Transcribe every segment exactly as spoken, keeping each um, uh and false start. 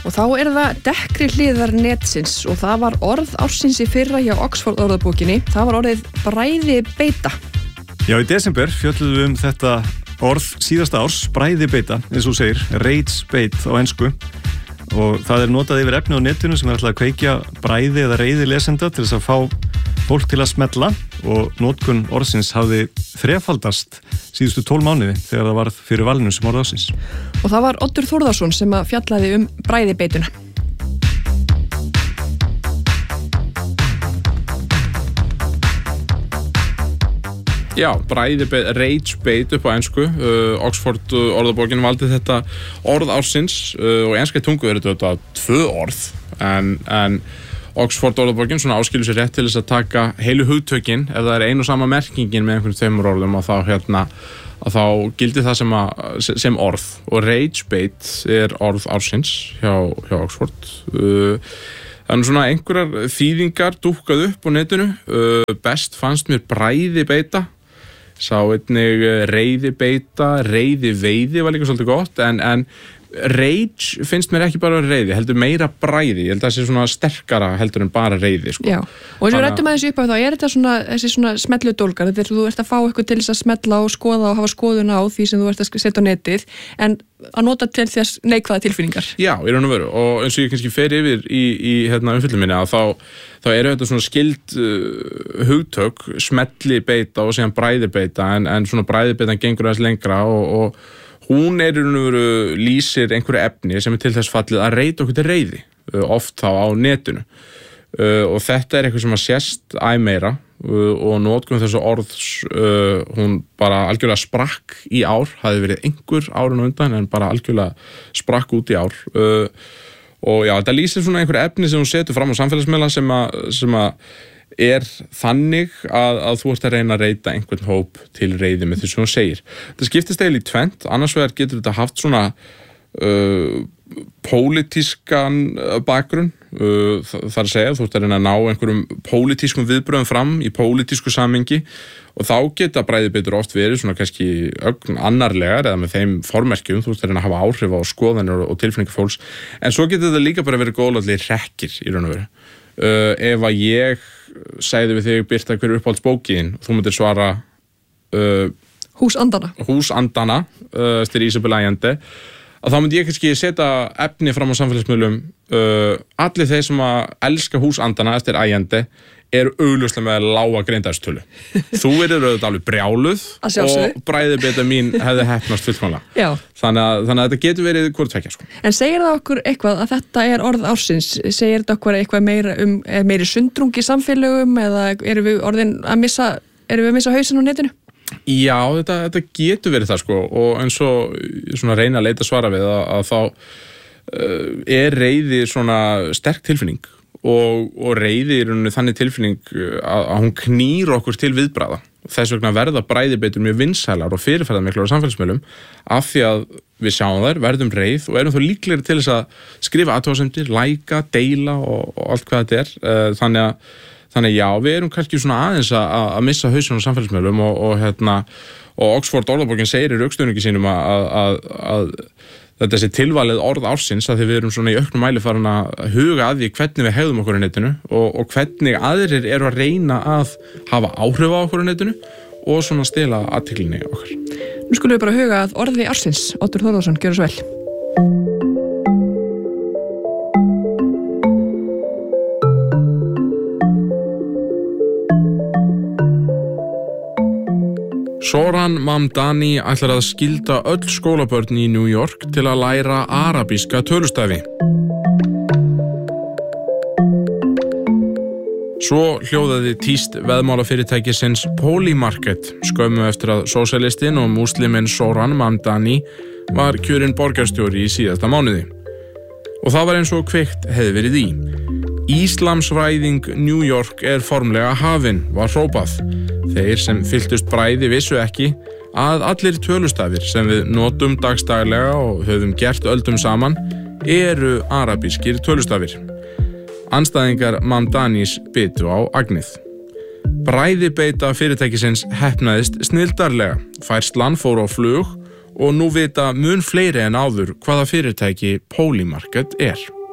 Og þá er það dekkri hliðar netsins og það var orð ársins í fyrra hjá Oxford orðabókinni. Það var orðið bræðibeita. Já, í desember fjölluðum við um þetta orð síðasta árs, bræðibeita, eins og segir, rage bait á ensku. Og það er notað yfir efni á netinu sem er alltaf að kveikja bræði eða reiði lesenda til þess að fá fólk til að smella og notkun orðsins hafði þrefaldast síðustu tólf mánuði þegar það varð fyrir valinu sem orð ársins. Og það var Oddur Þórðarsson sem að fjallaði um bræðibeituna. Já, bræðibeit, rage bait upp á ensku. Uh, Oxford orðabókin valdi þetta orð ársins uh, og í enskri tungu er þetta tvö orð en, en Oxford orðabókin svona áskilur sér rétt til þess að taka heilu hugtökin ef það er ein og sama merkingin með einhverjum tveimur orðum og þá hérna að þá gildi það sem, að, sem orð og rage bait er orð ársins hjá, hjá Oxford. Uh, Þannig svona einhverjar þýðingar dúkkað upp á netinu. Uh, best fannst mér bræðibeita. Sá einnig reiðibeita, reiðiveiði var líka svolítið gott en, en rage finnst mér ekki bara reiði, heldur meira bræði. Ég held að það sé svona sterkara heldur en bara reiði. Sko. Já, og eins og við rættum aðeins upp á þá er þetta svona, þessi svona smelludólgar, þetta er þú ert að fá eitthvað til þess að smella og skoða og hafa skoðun á því sem þú ert að setja á netið, en að nota til þess neikvæða tilfinningar. Já, í raun og veru, og eins og ég kannski fer yfir í, í hérna, umfjöllun minni að þá, þá eru þetta svona skild uh, hugtök, smelli beita og síðan bræði beita, en, en svona bræði beitan gengur aðeins lengra og, og hún er í raun og veru lýsir einhverju efni sem er til þess fallið að reyta okkur til reiði, uh, oft þá á netinu. Uh, og þetta er eitthvað sem að sést æ meira uh, og notkun þessu orðs uh, hún bara algjörlega sprakk í ár, hafði verið einhver árun á undan en bara algjörlega sprakk út í ár uh, og já, þetta lýsir svona einhver efni sem hún setur fram á samfélagsmiðla sem að, sem að er þannig að, að þú ert að reyna að reyta einhvern hóp til reiði með því sem hún segir. Þetta skiptist eiginlega í tvennt, annars vegar getur þetta haft svona uh, pólitískan bakgrunn. Uh, það er að segja, þú ert að reyna að ná einhverjum pólitískum viðbröðum fram í pólitísku samhengi og þá geta bræðibeitur oft verið svona kannski ögn annarlegar eða með þeim formerkjum, þú ert að reyna að hafa áhrif á skoðanir og tilfinningar fólks, en svo getur þetta líka bara verið góðlátlega rekkir í raun og veru. Uh, ef að ég segði við þig Birta hver er uppáhaldsbókin, þú myndir svara uh, Húsandana Húsandana uh, eftir Isabel Allende, að þá myndi ég kannski setja efni fram á samfélagsmiðlum uh, allir þeir sem að elska Húsandana eftir Allende eru augljóslega með lága greindarstölu. Þú verður auðvitað alveg brjáluð og bræðibeita mín hefði heppnast fullkomlega. Þannig að, þannig að þetta getur verið hvort tvekja. Sko. En segir það okkur eitthvað að þetta er orð ársins? Segir þetta okkur eitthvað meira um meiri sundrung í samfélögum eða erum við orðin að missa, erum við að missa hausinn á netinu? Já, þetta, þetta getur verið það sko og eins og svona reyna að leita svara við að, að þá uh, er reiði svona sterk tilfinning og, og reiði er þannig tilfinning að, að hún knýr okkur til viðbragða. Þess vegna verða bræðibeitur mjög vinsælar og fyrirferðarmiklar á samfélagsmiðlum af því að við sjáum þær, verðum reið og erum þó líklegri til þess að skrifa athugasemdir, læka, deila og, og allt hvað þetta er. Uh, þannig að Þannig já, við erum kannski svona aðeins að, að missa hausinn á samfélagsmiðlum og, og, hérna, og Oxford orðabókin segir í rökstuðningi sínum að, að, að, að þetta sé tilvalið orð ársins að því við erum svona í auknum mæli farin að huga að því hvernig við hegðum okkur á netinu og, og hvernig aðrir eru að reyna að hafa áhrif á okkur á netinu og svona stela athyglinni okkar. Nú skulum við bara huga að orði ársins. Oddur Þórðarsson, gjörðu svo vel. Zohran Mamdani ætlar að skylda öll skólabörn í New York til að læra arabíska tölustæfi. Svo hljóðaði tíst veðmálafyrirtækisins Polymarket skömmu eftir að sósíalistinn og músliminn Zohran Mamdani var kjörinn borgarstjóri í síðasta mánuði. Og það var eins og kveikt hefði verið í. Íslamsvæðing New York er formlega hafin, var hrópað. Þeir sem fylltust bræði vissu ekki að allir tölustafir sem við notum dagstaglega og höfum gert öldum saman eru arabískir tölustafir. Andstæðingar Mamdanis bitu á agnið. Bræðibeita fyrirtækisins heppnaðist snildarlega. Færslan fór á flug og nú vita mun fleiri en áður hvaða fyrirtæki Polymarket er.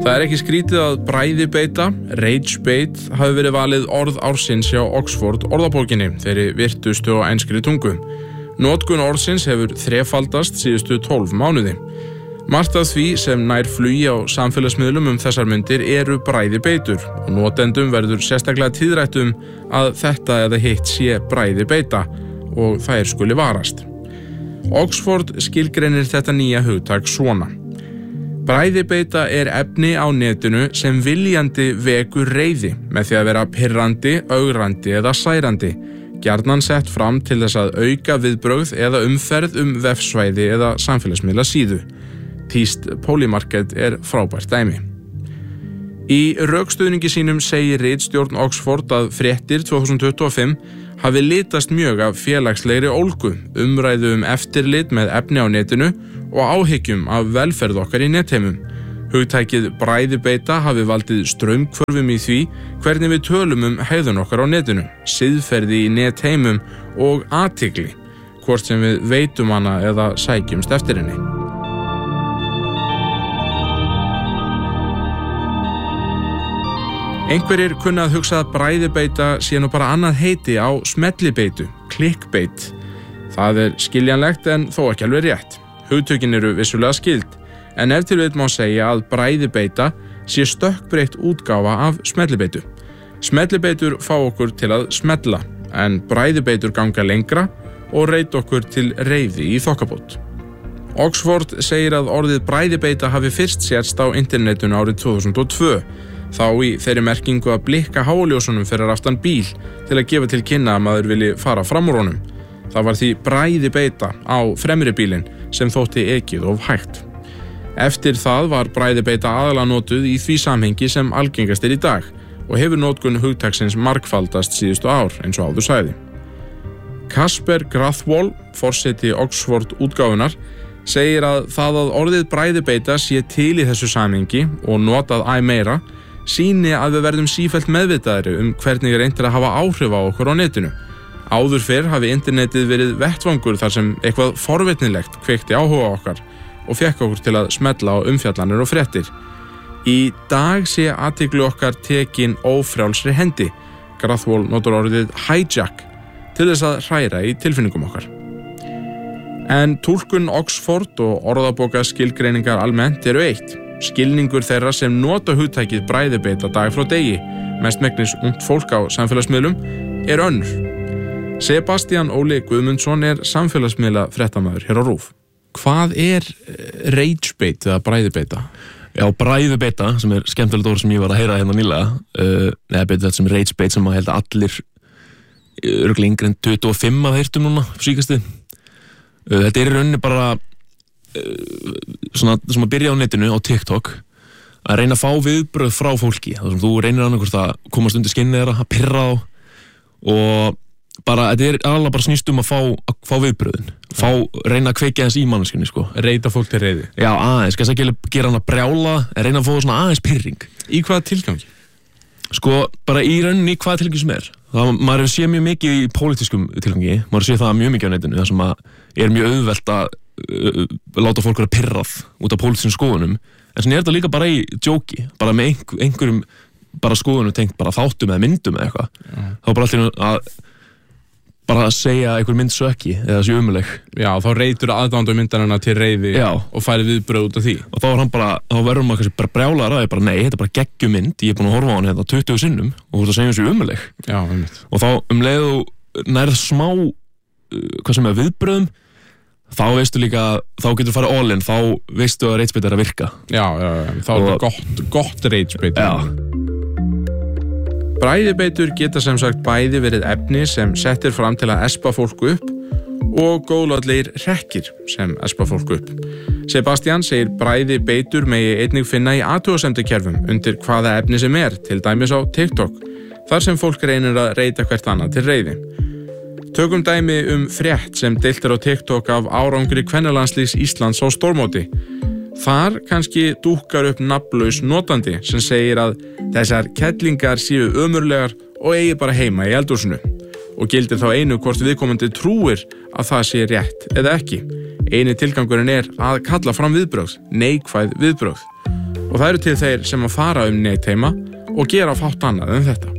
Það er ekki skrítið að bræðibeita, rage bait, hafi verið valið orð ársins hjá Oxford orðabókinni, þeirri virtustu á enskri tungu. Notkun orðsins hefur þrefaldast síðustu tólf mánuði. Margt af því sem nær flugi á samfélagsmiðlum um þessar myndir eru bræðibeitur og notendum verður sérstaklega tíðrætt um að þetta eða hitt sé bræðibeita og þær skuli varast. Oxford skilgreinir þetta nýja hugtak svona. Bræðibeita er efni á netinu sem viljandi vekur reiði með því að vera pirrandi, ögrandi eða særandi, gjarnan sett fram til þess að auka viðbrögð eða umferð um vefsvæði eða samfélagsmiðla síðu. Tíst Polymarket er frábært dæmi. Í rökstuðningi sínum segir ritstjórn Oxford að fréttir tvö þúsund tuttugu og fimm hafi litast mjög af félagslegri ólgu, umræðu um eftirlit með efni á netinu og áhyggjum af velferð okkar í netheimum. Hugtækið bræðibeita hafi valdið straumhvörfum í því hvernig við tölum um hegðun okkar á netinu, siðferði í netheimum og athygli, hvort sem við veitum hana eða sækjumst eftir henni. Einhverjir kunna að hugsa að bræðibeita sé nú bara annað heiti á smellibeitu, clickbait. Það er skiljanlegt en þó ekki alveg rétt. Hugtökin eru vissulega skild, en ef til vill má segja að bræðibeita sé stökkbreytt útgáfa af smellibeitu. Smellibeitur fá okkur til að smella, en bræðibeitur ganga lengra og reyta okkur til reiði í þokkabót. Oxford segir að orðið bræðibeita hafi fyrst sérst á internetinu árið tvö þúsund og tvö, þá í þeirri merkingu að blikka háljósunum fyrir aftan bíl til að gefa til kynna að maður vilji fara fram úr honum. Það var því bræðibeita á fremri bílinn sem þótti ekið of hægt. Eftir það var bræðibeita aðalega notuð í því samhengi sem algengast er í dag og hefur notkun hugtaksins margfaldast síðustu ár eins og áður sagði. Casper Grathwohl, forseti Oxford útgáfunar, segir að það að orðið bræðibeita sé til í þessu samhengi og notað æ meira sýni að við verðum sífellt meðvitaðri um hvernig er reynt að hafa áhrif á okkur á netinu. Áður fyrr hafi internetið verið vettvangur þar sem eitthvað forvitnilegt kveikti áhuga okkar og fekk okkur til að smella á umfjallanir og fréttir. Í dag sé athygli okkar tekin ófrjálsri hendi. Grathwohl notar orðið hijack til þess að hræra í tilfinningum okkar. En túlkun Oxford og orðabóka skilgreiningar almennt eru eitt. Skilningur þeirra sem nota hugtækið bræðibeita dag frá degi, mestmegnis ungt fólk á samfélagsmiðlum, er önnur. Sebastian Óli Guðmundsson er samfélagsmiðla fréttamaður hér á RÚV. Hvað er rage bait eða bræðibeita? Já, bræðibeita, sem er skemmtilegt orð sem ég var að heyra hérna nýlega, uh, neða betur þetta sem rage bait sem að held að allir örugglega yngri en tuttugu og fimm að heyrtum núna, síkasti. Uh, þetta er í rauninni bara svona sem að byrja á netinu á TikTok að reyna að fá viðbröð frá fólki þar sem þú reynir annarkvort að komast undir skinnið þeirra, að pirra þá og bara, þetta er alveg bara snýst um að fá, að fá viðbröðin fá, reyna að kveikja aðeins í manneskunni sko. Reita fólk til reiði. Já, aðeins, kannski ekki gera hann að brjála en reyna að fá svona aðeins pirring. Í hvaða tilgangi? Sko, bara í rauninni hvaða tilgangi sem er. Það, maður hefur séð mjög mikið í pólitískum tilgangi, maður hefur séð það mjög mikið á netinu þar sem að er mjög auðvelt að uh, láta fólk vera pirrað út af pólitískum skoðunum, en svona er þetta líka bara í djóki, bara með einhver, einhverjum bara skoðunum tengt bara þáttum eða myndum eða eitthvað. Mm. Þá bara alltaf að bara að segja einhver mynd sökki eða þessi umuleg. Já, þá reytur aðdándu myndanina til reiði Já. Og færi viðbröð út af því. Og þá er hann bara, þá verður maður kannski bara brjálaður að ég bara, nei, þetta er bara geggjumynd, ég er búin að horfa á hann hérna tuttugu sinnum og þú ert að segja þessi umuleg. Já, einmitt. Og þá um leið og nærð smá, uh, hvað sem er viðbröðum, þá veistu líka, þá getur þú farið all in, þá veistu að rage bait er að virka. Já, já, já, þá er þetta gott, gott rage bait. Já. Bræðibeitur geta sem sagt bæði verið efni sem settir fram til að espa fólk upp og góðlátlegir hrekkir sem espa fólk upp. Sebastian segir bræðibeitur megi einnig finna í athugasemdakerfum undir hvaða efni sem er, til dæmis á TikTok, þar sem fólk reynir að reita hvert annað til reiði. Tökum dæmi um frétt sem deilt er á TikTok af árangri kvennalandslíks Íslands á stórmóti. Þar kannski dúkkar upp nafnlaus notandi sem segir að þessar kettlingar séu ömurlegar og eigi bara heima í eldhúsinu og gildir þá einu hvort viðkomandi trúir að það sé rétt eða ekki. Eini tilgangurinn er að kalla fram viðbrögð, neikvæð viðbrögð. og það eru til þeir sem að fara um netheima og gera fátt annað en þetta.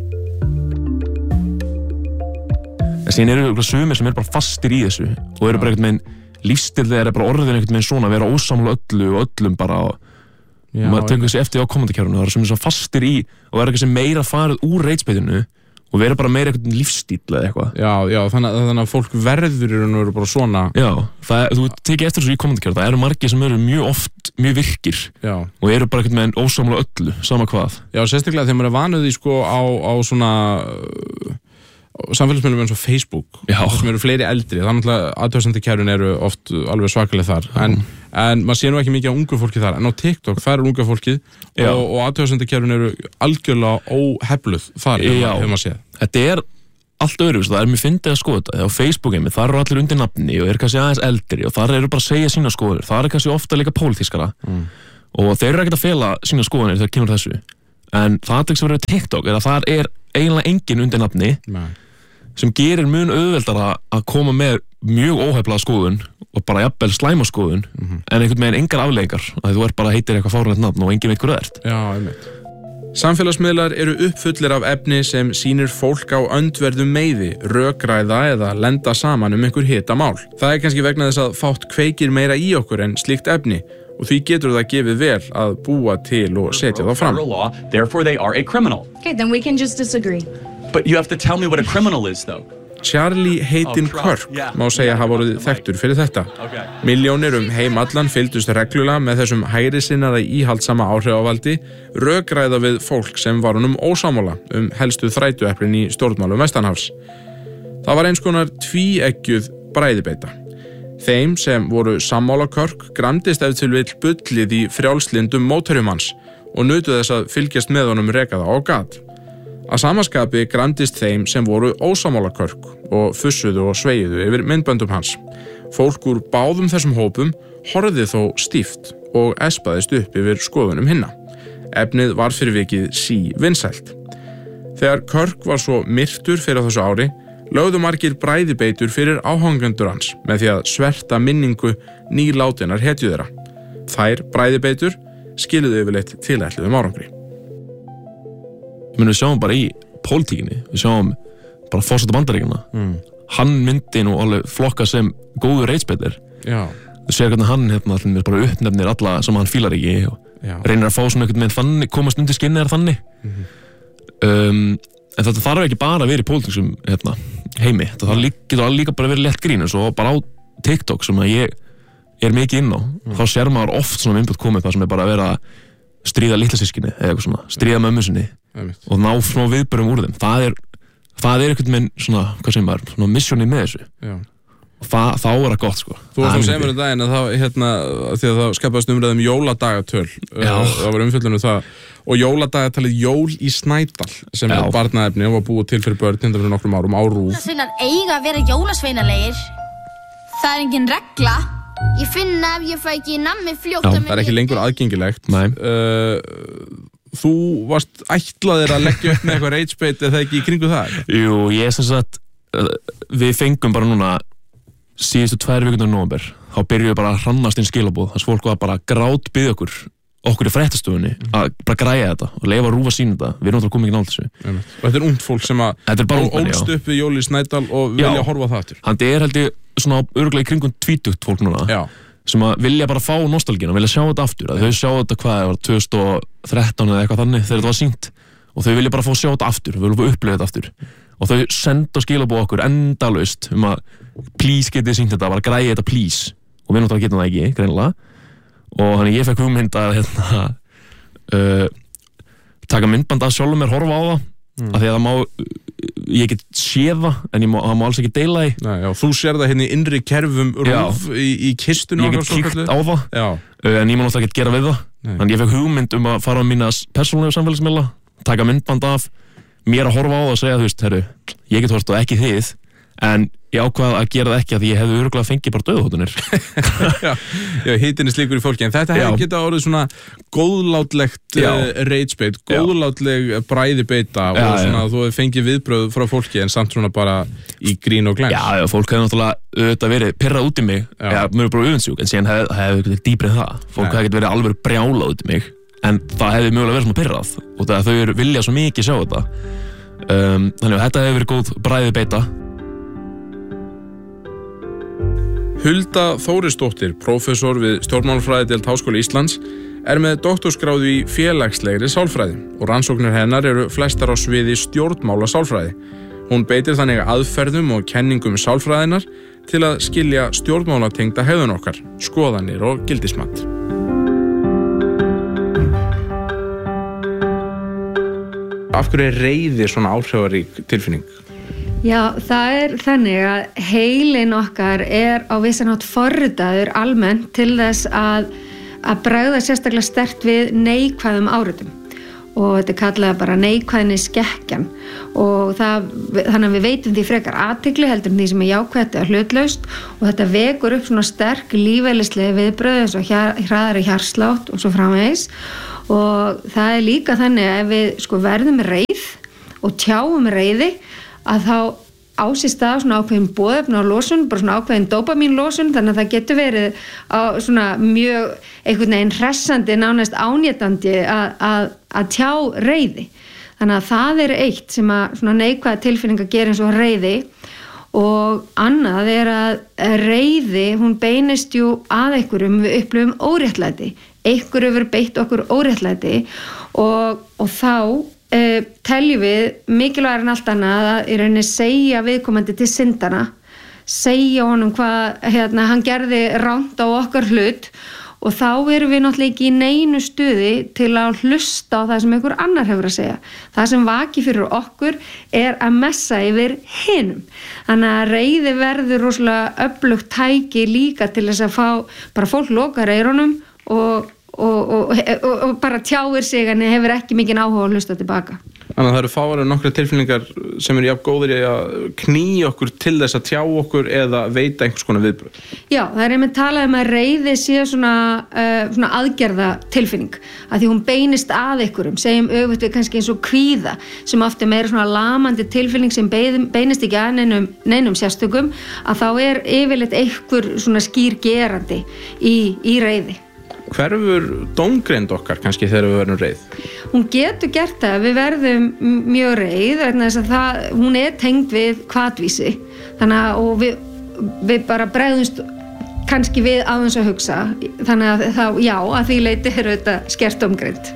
En síðan eru sumir sem eru bara fastir í þessu og eru bara einhvern veginn lífstilið er bara orðin einhvern veginn svona að vera ósammála öllu og öllum bara og Já, maður tekur þessi eftir á kommentarkerfinu, það er sem fastir í og er eitthvað sem meira farið úr reitspeytinu og verður bara meira eitthvað lífstíl eða eitthvað. Já, já, þannig, þannig að fólk verður í raun og veru bara svona. Já, það, þú tekið eftir þessu í kommentarkerfinu, það eru margir sem eru mjög oft mjög virkir já. Og eru bara eitthvað með ósammála öllu, sama hvað. Já, sérstaklega þegar maður er vanuð í sko á, á svona uh, samfélagsmiðlum eins og Facebook, sem eru fleiri eldri, þannig að athugasemdakerfin eru oft alveg svakalega þar, en, en maður sé nú ekki mikið á ungu fólki þar, en á TikTok þar er unga fólkið Já. og, og athugasemdakerfin eru algjörlega óhefluð þar, hefur maður séð. Þetta er allt öðruvísi, það er mjög fyndið að skoða þetta, á Facebook-emi, þar eru allir undir nafni og eru kannski aðeins eldri og þar eru bara að segja sína skoðanir, þar er kannski ofta líka pólitískara mm. og þeir eru ekkert að fela sína skoðanir þegar kemur þessu, en það sem verður TikTok er að þar er eiginlega engin undir nafni Nei. Sem gerir mun auðveldara að koma með mjög óheflaða skoðun og bara jafnvel slæma skoðun mm-hmm. en einhvern veginn engar afleiðingar að þú er bara heitir eitthvað fáránlegt nafn og enginn veit hvað það ert. Já, einmitt. Samfélagsmiðlar eru uppfullir af efni sem sýnir fólk á öndverðum meiði, rökræða eða lenda saman um einhver hitamál. Það er kannski vegna þess að fátt kveikir meira í okkur en slíkt efni og því getur það gefið vel að búa til og setja það fram. Law, therefore they are a criminal. Okay, then we can just disagree. But you have to tell me what a criminal is, though. Charlie Hayden Kirk má segja hafa orðið þekktur fyrir þetta. Okay. Milljónir um heim allan fylgdust reglulega með þessum hægri sinnaða íhaldsama áhrifavaldi, rökræða við fólk sem var honum ósammála um helstu þrætueplin í stjórnmálum vestanhafs. Það var eins konar tvíeggjuð bræðibeita. Þeim sem voru sammála Kirk gramdist ef til vill bullið í frjálslindum mótorhjum hans og nutu þess að fylgjast með honum rekaða á gat. Að samaskapi gramdist þeim sem voru ósammála Kirk og fussuðu og sveigiðu yfir myndböndum hans. Fólk úr báðum þessum hópum horfði þó stíft og espaðist upp yfir skoðunum hinna. Efnið var fyrir vikið sí vinsælt. Þegar Kirk var svo myrtur fyrir þessu ári, lögðu margir bræðibeitur fyrir áhangendur hans með því að sverta minningu nýlátinnar hetju þeirra. Þær bræðibeitur skiluðu yfirleitt tilætluðum árangri. Men við sjáum bara í pólitíkinni, við sjáum bara forseta Bandaríkjanna. Mm. Hann myndi nú alveg flokka sem góður reitspeitir. Já. Þú sér hvernig hann hérna bara uppnefnir alla sem hann fílar ekki og Já. Reynir að fá svona einhvern veginn þannig, komast undir skinnið er þannig. Mm-hmm. Um, en þetta þarf ekki bara að vera í pólitíksum hérna, heimi. Þetta þarf líka, getur líka bara að vera létt grín og svo bara á TikTok sem að ég er mikið inn á. Mm. Þá sér maður oft svona myndbönd komið það sem er bara að vera að stríða litla sískinni eða eitthvað svona, stríða mömmu sinni og ná smá viðbörum úr þeim. Það er, það er einhvern veginn svona, hvað segir maður, svona missjónið með þessu. Já. Og það, þá er það gott, sko. Þú varst að segja mér um daginn að það, hérna, því að það skapaðist umræðum jóladagattöl. Já. Það var umfjöllun um það. Og jóladagatalið Jól í Snædal, sem Já. Er barnaefni og var búið til fyrir börn hérna fyrir nokkrum árum á RÚV. Jólasveinar eiga að vera jólasveinalegir. Það er engin regla. Ég finna ef ég fæ ekki nammi fljótt Já, það er ekki lengur aðgengilegt. Nei. Uh, þú varst ætlaðir að leggja upp með eitthvað reitspeit eða ekki í kringu það? Jú, ég sem sagt, við fengum bara núna síðustu tvær vikurnar í nóvember. Þá byrjuðum við bara að hrannast inn skilaboð. Þess fólk var bara grát byggði okkur, okkur í fréttastofunni, mm. að bara græja þetta og leyfa RÚV að sýna þetta. Við erum náttúrulega komið ekki nátt þessu. Mm. Og þetta er ungt fólk sem að ólst upp við Jól í Snædal og vilja Já. Horfa það aftur. Hann er held ég svona örugglega í kringum tvítugt fólk núna. Já. Sem að vilja bara fá nostalgína, vilja sjá þetta aftur. Þau sjá þetta hvað það var tvö þúsund og þrettán eða eitthvað þannig þegar þetta var sýnt og þau vilja bara fá sjá þetta aftur, þau vilja fá upplifa þetta aftur og þau senda skilaboð okkur endalaust um að please getið sýnt þetta, bara græja þetta please og við náttúrulega getum það ekki, greinilega og þannig ég fekk hugmynd að hérna, uh, taka myndband að sjálfum mér horfa á það mm. af því að það má ég get séð það, en ég má, það má alls ekki deila því. Nei, já, þú sér það hérna í innri kerfum RÚV í, í kistunum. Ég get kíkt á það, uh, en ég má náttúrulega ekki gera við það. Nei. Þannig ég fekk hugmynd um að fara á mína persónulegu samfélagsmiðla, taka myndband af, mér að horfa á það og segja, þú veist, herru, ég get hort og ekki þið, en ég ákvað að gera það ekki að ég hefði örugglega fengið bara dauðahótunir. já, já, hitinn er slíkur í fólki, en þetta hefði getað orðið svona góðlátlegt uh, reitspeit, góðlátleg bræðibeita og svona að þú hefði fengið viðbröð frá fólki en samt svona bara í grín og glæns. Já, já, fólk hefði náttúrulega auðvitað verið pirrað út í mig, já, mér er bara öfundsjúk, en síðan hefði hef getið dýbrið það. Fólk hefði getið verið alveg brjálað út í mig, en það hefði mögulega verið svona pirrað og það þau eru vilja svo mikið sjá þetta um, þannig að þetta hefur verið góð bragðið beita. Hulda Þórisdóttir, prófessor við stjórnmálafræðideild Háskóla Íslands, er með doktorsgráðu í félagslegri sálfræði og rannsóknir hennar eru flestar á sviði stjórnmála sálfræði. Hún beitir þannig aðferðum og kenningum sálfræðinar til að skilja stjórnmálatengda hegðun okkar, skoðanir og gildismat. Af hverju er reiði svona áhrifarík tilfinning? Já, það er þannig að heilin okkar er á vissan hátt forritaður almennt til þess að, að bregða sérstaklega sterkt við neikvæðum áreitum og þetta er kallað bara neikvæðni skekkjan og það, þannig að við veitum því frekar athygli heldur en því sem er jákvætt eða hlutlaust og þetta vekur upp svona sterk lífeðlislega viðbrögð eins og hjá, hraðari hjartslátt og svo framvegis og það er líka þannig að ef við sko verðum reið og tjáum reiði að þá á sér stað svona ákveðin boðefna og losun, bara svona ákveðin dópamínlosun, þannig að það getur verið á svona mjög einhvern veginn hressandi, nánast ánétandi að, að, að tjá reiði. Þannig að það er eitt sem að svona neikvæða tilfinningar gera eins og reiði og annað er að reiði, hún beinist jú að einhverjum við upplifum óréttlæti. Einhver hefur beitt okkur óréttlæti og, og þá Uh, teljum við mikilvægur en allt annað að í rauninni segja viðkomandi til syndana, segja honum hvað hérna, hann gerði rangt á okkar hlut og þá erum við náttúrulega ekki í neinu stuði til að hlusta á það sem einhver annar hefur að segja. Það sem vaki fyrir okkur er að messa yfir hinum. Þannig að reiði verður rosalega öflugt tæki líka til þess að fá bara fólk lokar eyrunum og Og, og, og, og bara tjáir sig en hefur ekki mikinn áhuga að hlusta tilbaka. Þannig að það eru fáar en nokkra tilfinningar sem eru jafn góðir í að knýja okkur til þess að tjá okkur eða veita einhvers konar viðbrögð. Já, það er einmitt talað um að reiði sé svona, uh, svona aðgerða tilfinning að því hún beinist að einhverjum, segjum öfugt við kannski eins og kvíða sem oft er meira svona lamandi tilfinning sem beinist ekki að neinum, neinum sérstökum að þá er yfirleitt einhver svona skýr gerandi í, í reiði. Hverfur dómgreind okkar kannski þegar við verðum reið? Hún getur gert það, við verðum mjög reið vegna þess að það, hún er tengd við hvatvísi þannig að og við, við bara bregðumst kannski við aðeins að hugsa þannig að þá, já, að því leyti er þetta skert dómgreind.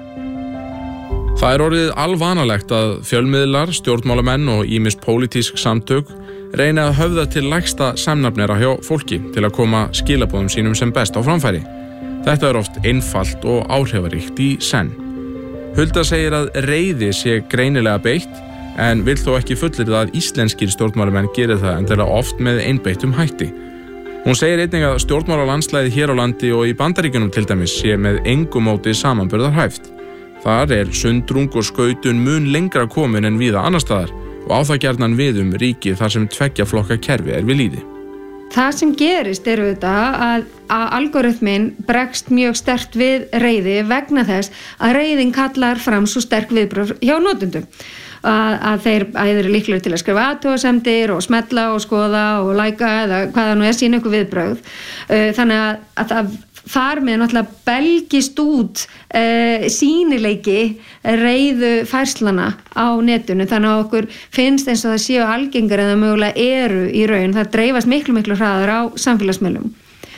Það er orðið alvanalegt að fjölmiðlar, stjórnmálamenn og ýmis pólitísk samtök reyna að höfða til lægsta samnafnera hjá fólki til að koma skilaboðum sínum sem best á framfæri. Þetta er oft einfalt og áhrifaríkt í senn. Hulda segir að reiði sé greinilega beitt en vill þó ekki fullyrða að íslenskir stjórnmálamenn gerir það endilega oft með einbeittum hætti. Hún segir einnig að stjórnmálalandslæði hér á landi og í Bandaríkjunum til dæmis sé með engu móti samanburðarhæft. Þar er sundrung og skautun mun lengra komin en víða annar staðar og á það gjarnan við um ríki þar sem tveggja flokka kerfi er við lýði. Það sem gerist er auðvitað að, að algoritminn bregst mjög sterkt við reiði vegna þess að reiðin kallar fram svo sterk viðbrögð hjá notendum. Að, að þeir að eru líklegir til að skrifa athugasemdir og smetla og skoða og læka eða hvaða nú er sína ykkur viðbrögð. Þannig að, að það þar með náttúrulega belgist út uh, sýnileiki reiðu færslana á netinu þannig að okkur finnst eins og það séu algengar en það mögulega eru í raun, það dreifast miklu miklu hraðar á samfélagsmiðlum.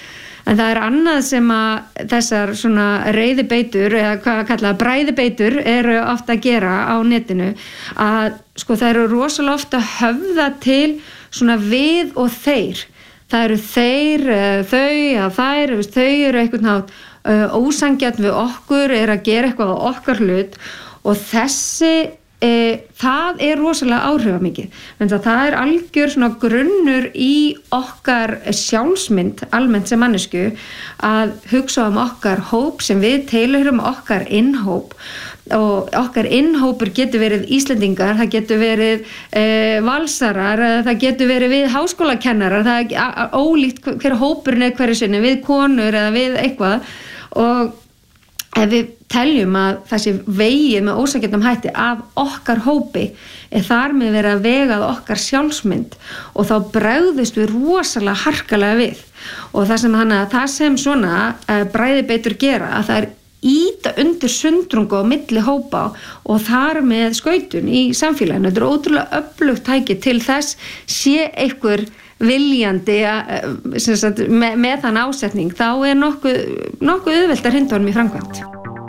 En það er annað sem að þessar svona reiðibeitur eða hvað kallað bræðibeitur eru ofta að gera á netinu að sko það eru rosalega ofta höfða til svona við og þeir. Það eru þeir, þau eða þær, þau eru einhvern nátt uh, ósangjörn við okkur, er að gera eitthvað á okkar hlut og þessi, uh, það er rosalega áhrifamikið. En það er algjör svona grunnur í okkar sjálfsmynd, almennt sem mannesku, að hugsa um okkar hóp sem við tilheyrum okkar innhóp. Og okkar innhópur getur verið Íslendingar, það getur verið e, valsarar, það getur verið við háskólakennarar, það er ólíkt hver hópurinn er hverju sinni, við konur eða við eitthvað og ef við teljum að þessi vegið með ósanngjarnum hætti af okkar hópi er þar með verið að vegað okkar sjálfsmynd og þá bregðust við rosalega harkalega við og það sem, hana, það sem svona e, bræðibeitur gera að það er íta undir sundrungu á milli hópa og þar með skautun í samfélaginu. Þetta er ótrúlega öflugt tæki til þess sé einhver viljandi að, sem sagt, með, með þann ásetning, þá er nokkuð, nokkuð auðvelt að hrinda honum í framkvæmd.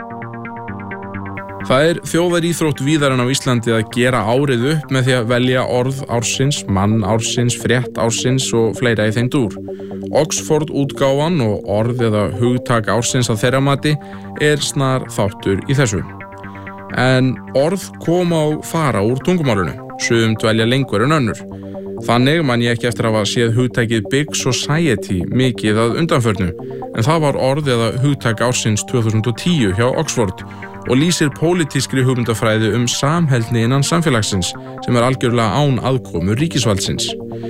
Það er þjóðaríþrótt víðaran á Íslandi að gera árið upp með því að velja orð ársins, mann ársins, frétt ársins og fleira í þeim dúr. Oxford útgáfan og orð eða hugtak ársins að þeirra mati er snar þáttur í þessu. En orð koma og fara úr tungumálinu, sum dvelja lengur en önnur. Þannig man ég ekki eftir að hafa séð hugtakið Big Society mikið að undanförnu, en það var orð eða hugtak ársins tvö þúsund og tíu hjá Oxford og lýsir pólitískri hugmyndafræði um samheldni innan samfélagsins sem er algjörlega án aðkomu ríkisvaldsins.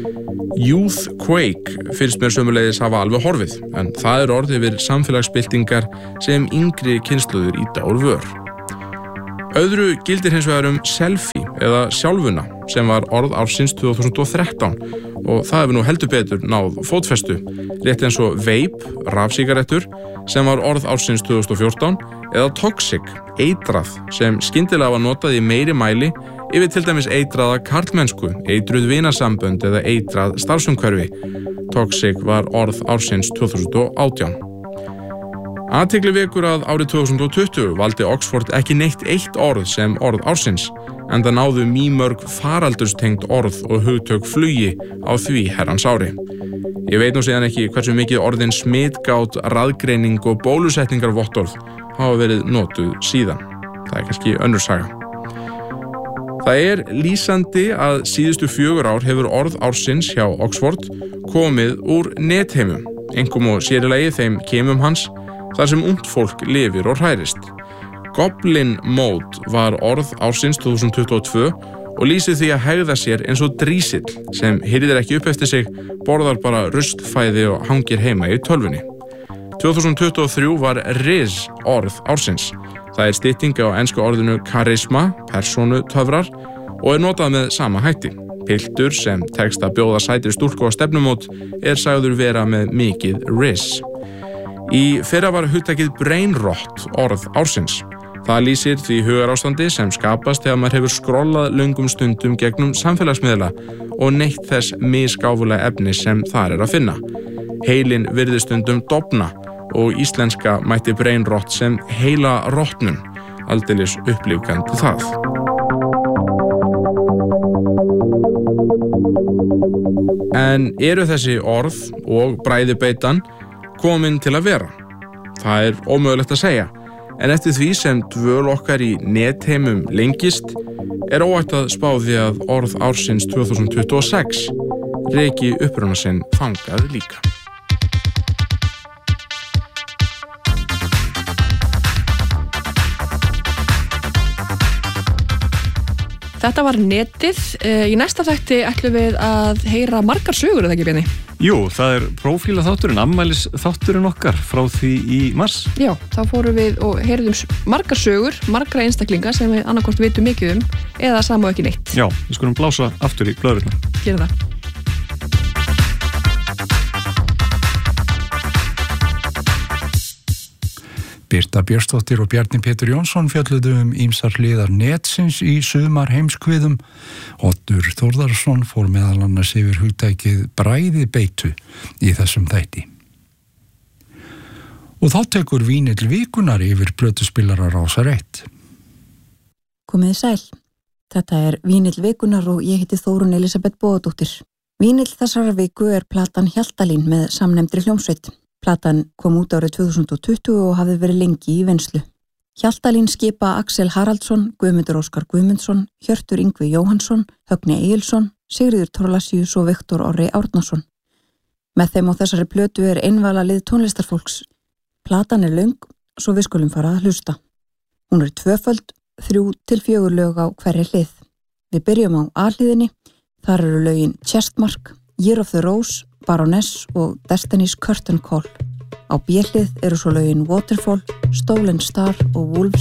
Youthquake finnst mér sömuleiðis hafa alveg horfið, en það er orð yfir samfélagsbyltingar sem yngri kynslóðir ýta úr vör. Öðru gildir hins vegar um selfie eða sjálfuna sem var orð ársins tvö þúsund og þrettán og það hefur nú heldur betur náð fótfestu, rétt eins og vape, rafsígarettur, sem var orð ársins tvö þúsund og fjórtán eða toxic, eitrað, sem skyndilega var notað í meiri mæli yfir til dæmis eitraða karlmennsku, eitruð vinasambönd eða eitrað starfsumhverfi. Toxic var orð ársins tvö þúsund og átján. Athygli vekur að árið tvö þúsund og tuttugu valdi Oxford ekki neitt eitt orð sem orð ársins, en það náðu mýmörg faraldurstengd orð og hugtök flugi á því herrans ári. Ég veit nú síðan ekki hversu mikið orðin smitgát, raðgreining og bólusetningarvottorð hafa verið notuð síðan. Það er kannski önnur saga. Það er lýsandi að síðustu fjögur ár hefur orð ársins hjá Oxford komið úr netheimum, einkum og sérilegi þeim kemum hans, þar sem ungt fólk lifir og hrærist. Goblin Mode var orð ársins tvö þúsund tuttugu og tvö og lýsir því að hegða sér eins og drísill sem hirðir ekki upp eftir sig, borðar bara ruslfæði og hangir heima í tölvunni. tvö þúsund tuttugu og þrjú var Riz orð ársins. Það er stytting á ensku orðinu karisma, persónutöfrar, og er notað með sama hætti. Piltur sem tekst að bjóða sætri stúlku á stefnumót er sagður vera með mikið Riz. Í fyrra var hugtakið brainrot orð ársins. Það lýsir því hugarástandi sem skapast þegar maður hefur skrollað löngum stundum gegnum samfélagsmiðla og neytt þess misgáfulega efni sem þar er að finna. Heilinn virðist stundum dofna og íslenska mætti brainrot sem heila rotnun, aldeilis upplífgandi það. En eru þessi orð og bræðibeitan komin til að vera? Það er ómögulegt að segja, en eftir því sem dvöl okkar í netheimum lengist, er óhætt að spá því að orð ársins tvö þúsund tuttugu og sex reki uppruna sinn fangað líka. Þetta var netið. Í næsta þætti ætlum við að heyra margar sögur, eða ekki, Benni? Jú, það er prófíla þátturinn, ammælis þátturinn okkar frá því í mars. Já, þá fórum við og heyrðum margar sögur, margra einstaklinga sem við annarkvort vitum mikið um eða sama og ekki neitt. Já, við skulum blása aftur í blöðruna. Gerum það. Birta Björnsdóttir og Bjarni Pétur Jónsson fjölluðu um ýmsar hliðar netsins í sumar heimskviðum. Oddur Þórðarsson fór meðal annars yfir hugtækið bræðibeitu í þessum þætti. Og þá tekur Vínill Vikunar yfir plötuspilara Rásar eitt. Komiði sæl. Þetta er Vínill Vikunar og ég heiti Þórunn Elísabet Bogadóttir. Vínill þessara viku er platan Hjaltalín með samnefndri hljómsveit. Platan kom út árið tvö þúsund og tuttugu og hafði verið lengi í vinnslu. Hjaltalín skipa Axel Haraldsson, Guðmundur Óskar Guðmundsson, Hjörtur Yngvi Jóhannsson, Högni Egilsson, Sigríður Thorlacius og Viktor Orri Árnason. Með þeim á þessari plötu er einvala lið tónlistarfólks. Platan er löng, svo við skulum fara að hlusta. Hún er tvöföld, þrjú til fjögur lög á hverri hlið. Við byrjum á A-hliðinni, þar eru lögin Chestmark, Year of the Rose, Baroness og Destiny's Curtain Call. Á B-hlið eru svo lögin Waterfall, Stolen Star og Wolves